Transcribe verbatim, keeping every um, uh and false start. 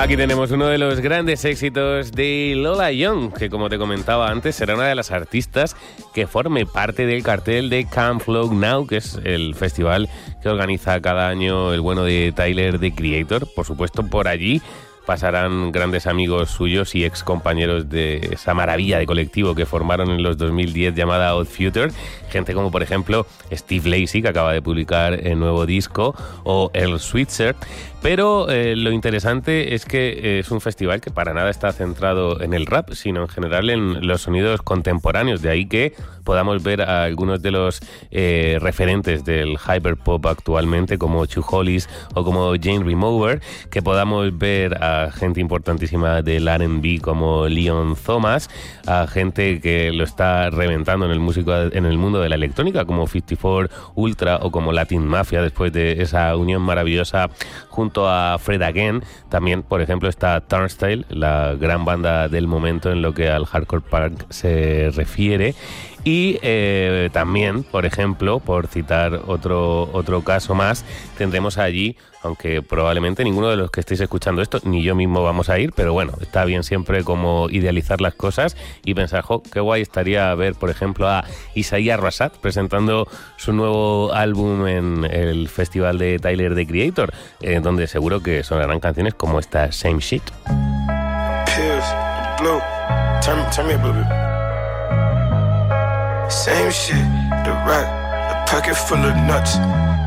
Aquí tenemos uno de los grandes éxitos de Lola Young, que como te comentaba antes, será una de las artistas que forme parte del cartel de Come Flow Now, que es el festival que organiza cada año el bueno de Tyler, The Creator. Por supuesto, por allí pasarán grandes amigos suyos y ex compañeros de esa maravilla de colectivo que formaron en los dos mil diez llamada Odd Future, gente como por ejemplo Steve Lacy, que acaba de publicar el nuevo disco, o Earl Sweatshirt. Pero eh, lo interesante es que eh, es un festival que para nada está centrado en el rap, sino en general en los sonidos contemporáneos, de ahí que podamos ver a algunos de los eh, referentes del hyperpop actualmente, como Chu Hollis o como Jane Remover, que podamos ver a gente importantísima del R and B como Leon Thomas, a gente que lo está reventando en el músico, en el mundo de la electrónica como cincuenta y cuatro Ultra o como Latin Mafia, después de esa unión maravillosa junto a Fred Again. También, por ejemplo, está Turnstile, la gran banda del momento en lo que al hardcore punk se refiere. Y eh, también, por ejemplo, por citar otro, otro caso más, tendremos allí, aunque probablemente ninguno de los que estéis escuchando esto, ni yo mismo vamos a ir, pero bueno, está bien siempre como idealizar las cosas y pensar, jo, qué guay estaría ver, por ejemplo, a Isaiah Rashad presentando su nuevo álbum en el festival de Tyler, The Creator, eh, donde seguro que sonarán canciones como esta Same Shit. Pills, blue, turn, turn me up a little bit. Same shit, the rack, a pocket full of nuts.